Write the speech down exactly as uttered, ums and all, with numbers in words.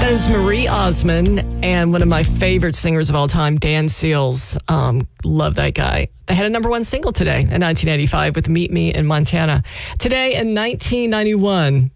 Is Marie Osmond and one of my favorite singers of all time, Dan Seals. Um, love that guy. They had a number one single today in nineteen eighty-five with Meet Me in Montana. Today in nineteen ninety-one,